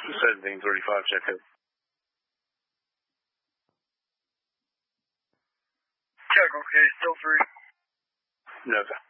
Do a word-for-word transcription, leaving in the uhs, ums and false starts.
seventeen thirty-five, check it. Check, okay, still free. No, sir.